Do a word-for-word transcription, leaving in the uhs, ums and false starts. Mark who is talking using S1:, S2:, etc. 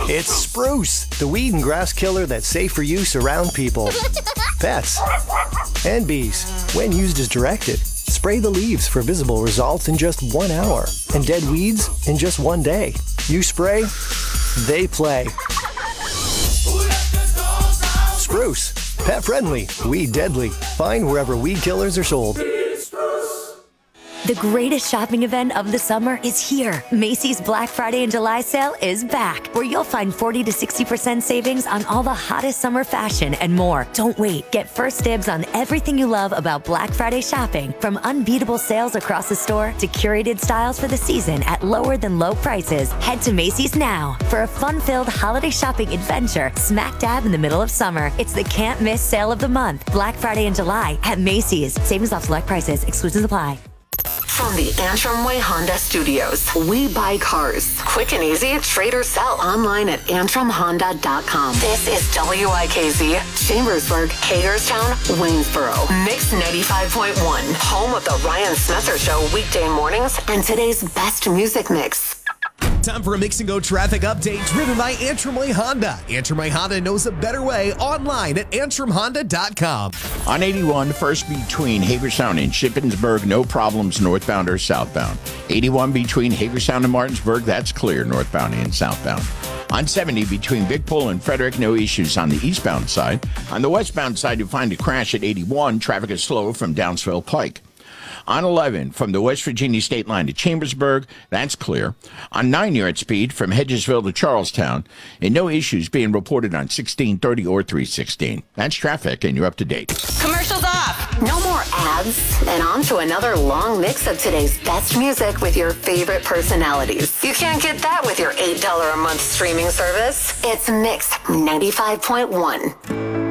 S1: It's Spruce, the weed and grass killer that's safe for use around people, pets, and bees. When used as directed, spray the leaves for visible results in just one hour and dead weeds in just one day. You spray, they play. Spruce, pet friendly, weed deadly. Find wherever weed killers are sold.
S2: The greatest shopping event of the summer is here. Macy's Black Friday and July sale is back, where you'll find forty to sixty percent savings on all the hottest summer fashion and more. Don't wait. Get first dibs on everything you love about Black Friday shopping, from unbeatable sales across the store to curated styles for the season at lower than low prices. Head to Macy's now for a fun-filled holiday shopping adventure smack dab in the middle of summer. It's the can't miss sale of the month. Black Friday and July at Macy's. Savings off select prices. Exclusions apply.
S3: From the Antrim Way Honda Studios, we buy cars. Quick and easy, trade or sell online at antrim honda dot com. This is W I K Z, Chambersburg, Hagerstown, Waynesboro. Mix ninety-five point one, home of the Ryan Smetzer Show weekday mornings and today's best music mix.
S4: Time for a Mix and Go traffic update driven by Antrim Way Honda. Antrim Way Honda knows a better way online at antrim honda dot com.
S5: On eighty-one, first between Hagerstown and Shippensburg, no problems northbound or southbound. eighty-one between Hagerstown and Martinsburg, that's clear northbound and southbound. On seventy between Big Bull and Frederick, no issues on the eastbound side. On the westbound side, you find a crash at eighty-one. Traffic is slow from Downsville Pike. On eleven, from the West Virginia state line to Chambersburg, that's clear. On nine, you're at speed from Hedgesville to Charlestown, and no issues being reported on sixteen thirty or three sixteen. That's traffic, and you're up to date.
S3: Commercials off. No more ads. And on to another long mix of today's best music with your favorite personalities. You can't get that with your eight dollars a month streaming service. It's Mix ninety-five point one.